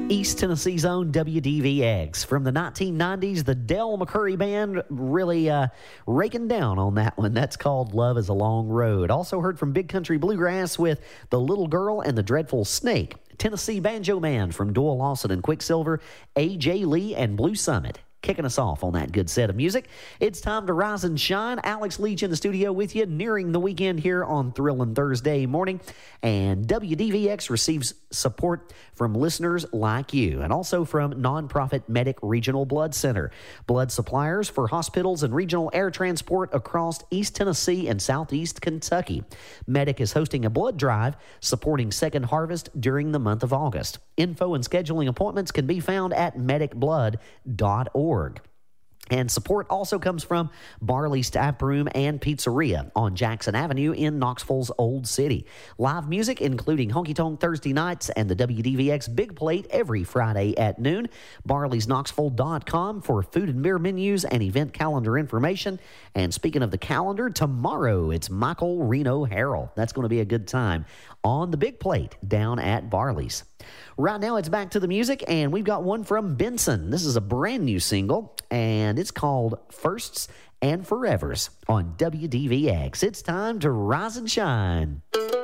East Tennessee's own WDVX. From the 1990s, the Del McCurry Band really raking down on that one. That's called Love is a Long Road. Also heard from Big Country Bluegrass with The Little Girl and the Dreadful Snake. Tennessee Banjo Man from Doyle Lawson and Quicksilver, A.J. Lee and Blue Summit. Kicking us off on that good set of music. It's time to rise and shine. Alex Leach in the studio with you, nearing the weekend here on Thrillin' Thursday morning. And WDVX receives support from listeners like you, and also from nonprofit Medic Regional Blood Center, blood suppliers for hospitals and regional air transport across East Tennessee and Southeast Kentucky. Medic is hosting a blood drive supporting Second Harvest during the month of August. Info and scheduling appointments can be found at medicblood.org. And support also comes from Barley's Tap Room and Pizzeria on Jackson Avenue in Knoxville's Old City. Live music, including Honky Tonk Thursday nights and the WDVX Big Plate every Friday at noon. Barley'sKnoxville.com for food and beer menus and event calendar information. And speaking of the calendar, tomorrow it's Michael Reno Harrell. That's going to be a good time on the Big Plate down at Barley's. Right now, it's back to the music, and we've got one from Benson. This is a brand new single, and it's called Firsts and Forevers on WDVX. It's time to rise and shine.